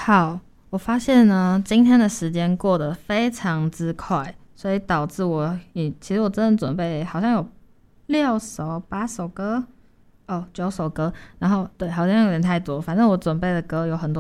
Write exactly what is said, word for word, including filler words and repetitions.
好，我发现呢，今天的时间过得非常之快，所以导致我也其实我真的准备好像有六首、八首歌，哦，九首歌，然后对，好像有点太多，反正我准备的歌有很多。